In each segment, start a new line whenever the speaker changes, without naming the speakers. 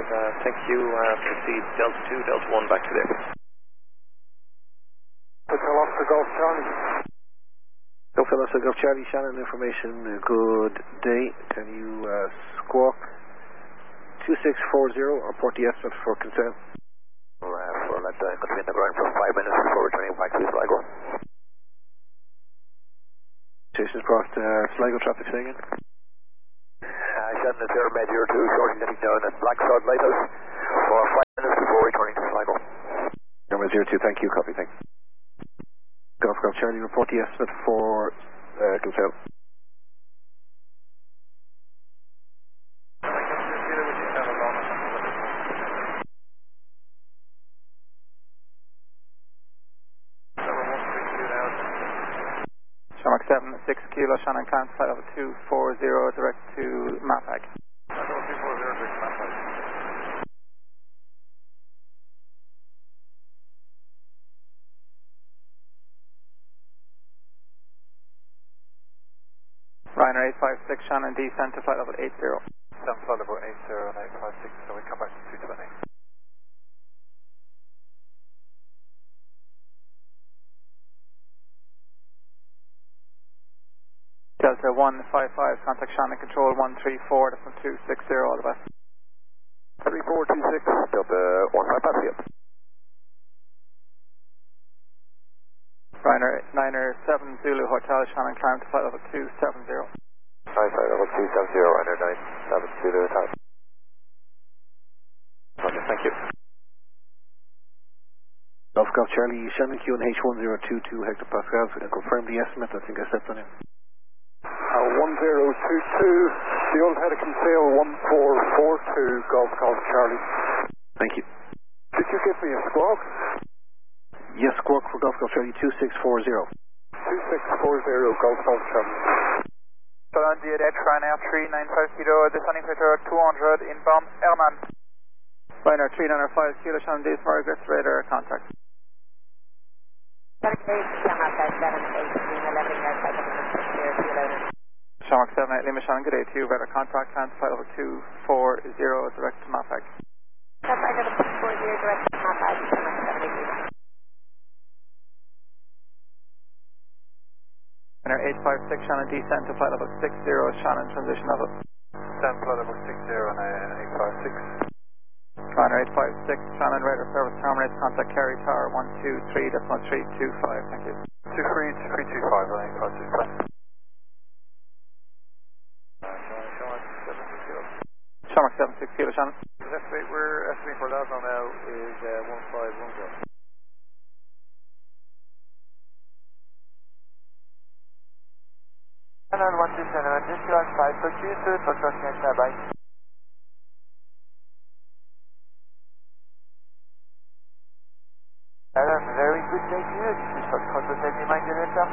thank you. Proceed Delta 2, Delta 1 back to there.
Hotel Oscar Golf Charlie.
Hotel Oscar Golf Charlie, Shannon information, good day. Can you squawk 2640 or report the estimate for concern?
We'll let going to be in the ground for 5 minutes before returning back to Sligo.
Stations brought Sligo traffic, say again.
Shannon is there, Med 02, shorting heading down at Blacksod Lighthouse for 5 minutes before returning to Sligo.
Number 02, thank you, copy, thanks. Golf Golf Charlie, report the estimate for Kilfell.
Shamrock 7, 6 kilo, Shannon Cant, flight level 240, direct to Mafag.
Flight level 240, direct to Mafag.
Ryanair 856, Shannon descent to flight level 80.
Descent flight level 80 and 856, so we come back to 220.
Delta 155, contact Shannon control 134, that's from 260, all the best.
3426, Delta 155, yep.
Ryanair 7 Zulu Hotel, Shannon climb to flight level 270.
Hi, flight level 270, Ryanair 9 7 Zulu Hotel. Okay, thank you.
Golf Golf Charlie, Shannon QNH 1022 hectopascals, we can confirm the estimate, I think I stepped on him.
1022, the old Helican sail 1442, Golf Golf Charlie.
Thank you.
Did you give me a squawk?
Yes, squawk for Golf Golf Charlie 2640.
2640, Golf Golf Charlie.
Solon DH, Ryanair 395 kilo, descending pressure 200, inbound, Herman. Ryanair 395 kilo, Shannon Days, Margaret, radar contact. Shamrock 78 Lima, Shannon, good day to you, radar contact, Cant, flight level 240, direct to Mafag.
Flight level 240, direct to Mafag,
Ryanair 856, Shannon descent to flight level 60, Shannon transition level.
Descent flight level 60 and 856.
Ryanair 856, Shannon radar service terminates, contact Kerry Tower 123, that's 1325, thank you.
2325 and 856.
Shamrock 76 kilo, Shannon.
We're estimating for Lasno now is 1510.
Shannon 127, just on 5, proceed to Toshoshin and Tabai. Shannon, very good day to you. This is Fox Hotel Lima Generator.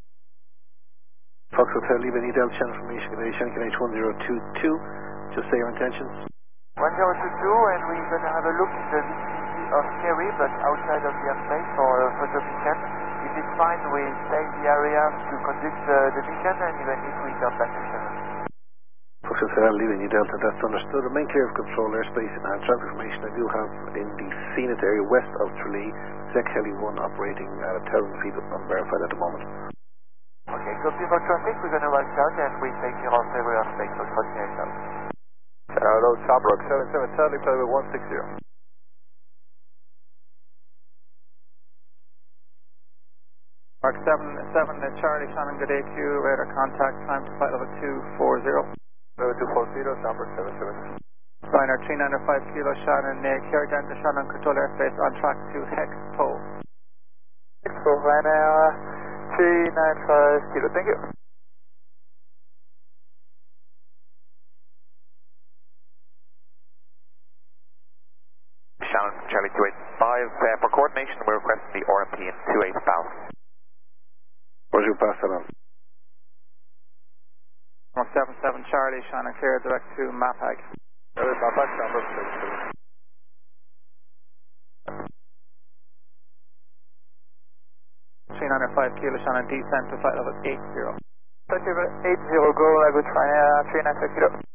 Fox Hotel Lima Nidel, Shannon from Shannon QNH 1022. Just say your intentions.
1022, and we're going to have a look in the vicinity of Kerry, but outside of the airspace for a photo mission. If it's fine, we stay in the area to conduct the mission, and even if we come back to Shannon.
Fox Hotel, leaving you Delta, that's understood. Remain clear of control airspace and traffic information I do have in the Zenith area west of Tralee, Zec Heli 1 operating at 1,000 feet unverified at the moment.
Okay, copy for traffic, we're going to watch out, and we take care of every airspace for crossing and out.
Hello, Shamrock 77, Charlie, flight level 160.
Mark 77, Charlie, Shannon, good day to you, radar contact, time to flight level 240.
Level 240, Shamrock 77.
Ryanair 395 kilo, Shannon, Kerry down to Shannon, control airspace on track to Hexpo.
Hexpo, Ryanair 395 kilo, thank you.
Shannon, Charlie 285, for coordination we're requesting the RMP in 28 South.
Where's your pass that on?
77, Charlie, Shannon, clear direct to Mafag.
Mafag, Shamrock 77.
395 kilo, Shannon, descent to flight level 80.
80, go, I go Ryanair 395 kilo.